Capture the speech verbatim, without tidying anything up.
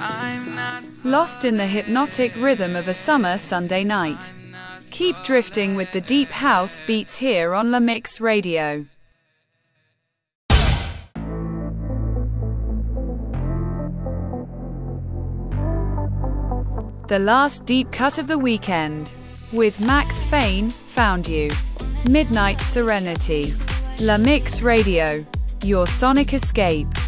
Lost in the hypnotic rhythm of a summer Sunday night. Keep drifting with the deep house beats here on La Mix Radio. The last deep cut of the weekend. With Max Fane, Found You. Midnight Serenity. La Mix Radio. Your sonic escape.